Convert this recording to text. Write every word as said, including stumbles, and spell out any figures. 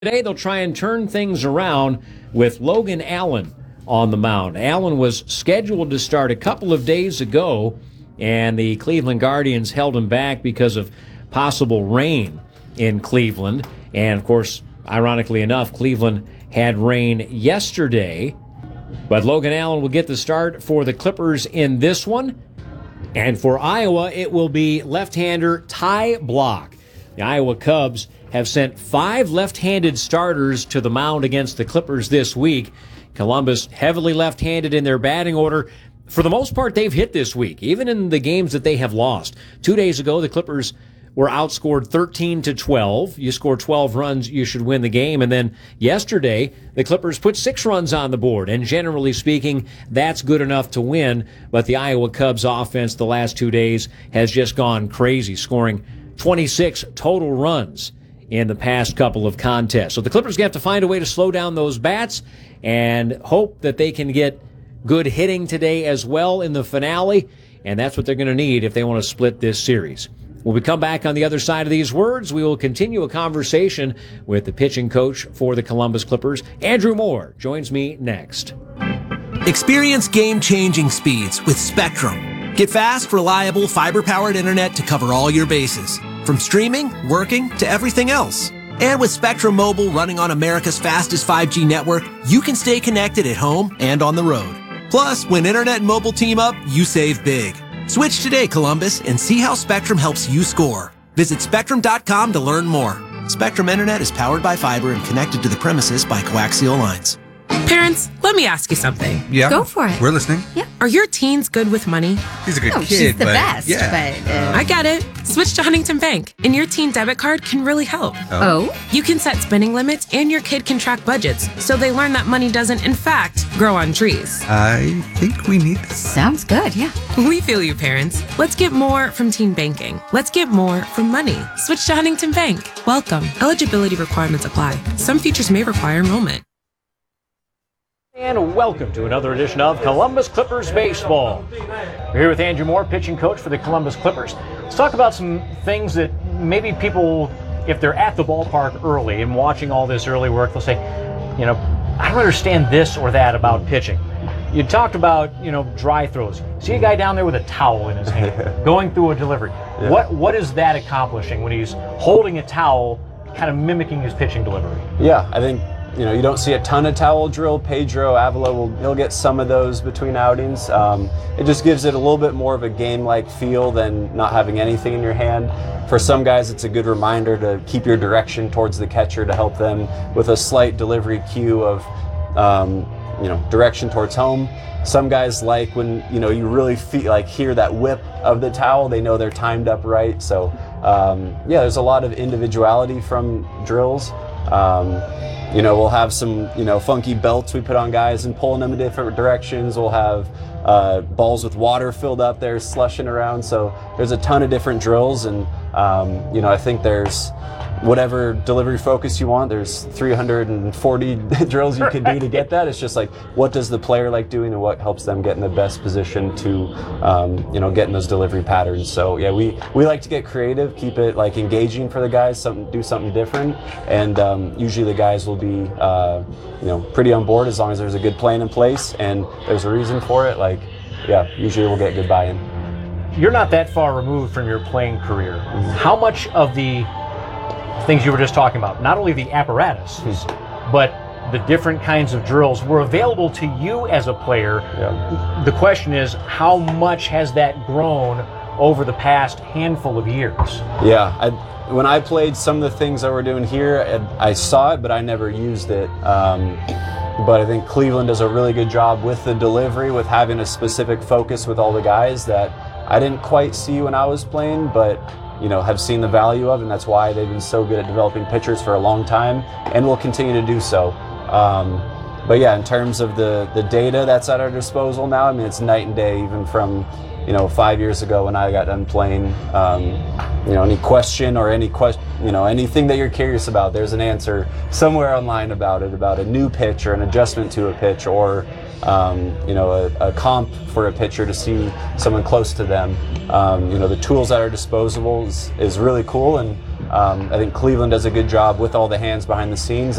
Today they'll try and turn things around with Logan Allen on the mound. Allen was scheduled to start a couple of days ago, and the Cleveland Guardians held him back because of possible rain in Cleveland. And, of course, ironically enough, Cleveland had rain yesterday. But Logan Allen will get the start for the Clippers in this one. And for Iowa, it will be left-hander Ty Blach. The Iowa Cubs have sent five left-handed starters to the mound against the Clippers this week. Columbus heavily left-handed in their batting order. For the most part, they've hit this week, even in the games that they have lost. Two days ago, the Clippers were outscored thirteen to twelve. You score twelve runs, you should win the game. And then yesterday, the Clippers put six runs on the board. And generally speaking, that's good enough to win. But the Iowa Cubs offense the last two days has just gone crazy, scoring twenty-six total runs in the past couple of contests. So the Clippers have to find a way to slow down those bats and hope that they can get good hitting today as well in the finale. And that's what they're going to need if they want to split this series. When we come back on the other side of these words, we will continue a conversation with the pitching coach for the Columbus Clippers. Andrew Moore joins me next. Experience game-changing speeds with Spectrum. Get fast, reliable, fiber-powered internet to cover all your bases, from streaming, working, to everything else. And with Spectrum Mobile running on America's fastest five G network, you can stay connected at home and on the road. Plus, when internet and mobile team up, you save big. Switch today, Columbus, and see how Spectrum helps you score. Visit Spectrum dot com to learn more. Spectrum Internet is powered by fiber and connected to the premises by coaxial lines. Parents, let me ask you something. Yeah. Go for it. We're listening. Yeah. Are your teens good with money? He's a good Oh, kid, she's the but best, yeah. but, uh, I get it. Switch to Huntington Bank, and your teen debit card can really help. Oh? You can set spending limits, and your kid can track budgets, so they learn that money doesn't, in fact, grow on trees. I think we need this. Sounds good, yeah. We feel you, parents. Let's get more from teen banking. Let's get more from money. Switch to Huntington Bank. Welcome. Eligibility requirements apply. Some features may require enrollment. And welcome to another edition of Columbus Clippers Baseball. We're here with Andrew Moore, pitching coach for the Columbus Clippers. Let's talk about some things that maybe people, if they're at the ballpark early and watching all this early work, they'll say, you know, I don't understand this or that about pitching. You talked about, you know, dry throws. See a guy down there with a towel in his hand, going through a delivery. Yeah. What What is that accomplishing when he's holding a towel, kind of mimicking his pitching delivery? Yeah, I think, you know, you don't see a ton of towel drill. Pedro Avila will he'll get some of those between outings. Um, it just gives it a little bit more of a game-like feel than not having anything in your hand. For some guys, it's a good reminder to keep your direction towards the catcher to help them with a slight delivery cue of, um, you know, direction towards home. Some guys like when, you know, you really feel like hear that whip of the towel. They know they're timed up right. So um, yeah, there's a lot of individuality from drills. Um, You know, we'll have some, you know, funky belts we put on guys and pulling them in different directions. We'll have uh, balls with water filled up there, slushing around. So there's a ton of different drills. And, um, you know, I think there's whatever delivery focus you want. There's three hundred forty drills you can do to get that. It's just like, what does the player like doing and what helps them get in the best position to, um, you know, get in those delivery patterns. So yeah, we, we like to get creative, keep it like engaging for the guys, something, do something different. And um, usually the guys will be, uh, you know, pretty on board as long as there's a good plan in place and there's a reason for it. Like, yeah, usually we'll get good buy-in. You're not that far removed from your playing career. How much of the things you were just talking about, not only the apparatus, mm-hmm. but the different kinds of drills were available to you as a player? Yeah. The question is, how much has that grown over the past handful of years? Yeah, I, when I played, some of the things that we're doing here, I, I saw it, but I never used it. Um, but I think Cleveland does a really good job with the delivery, with having a specific focus with all the guys that I didn't quite see when I was playing, but you know, have seen the value of, and that's why they've been so good at developing pitchers for a long time, and will continue to do so. Um, but yeah, in terms of the the data that's at our disposal now, I mean, it's night and day, even from, you know, five years ago when I got done playing. Um, you know, any question or any question, you know, anything that you're curious about, there's an answer somewhere online about it, about a new pitch or an adjustment to a pitch, or um, you know, a, a comp for a pitcher to see someone close to them. Um, you know, the tools at our disposal is, is really cool, and Um, I think Cleveland does a good job with all the hands behind the scenes.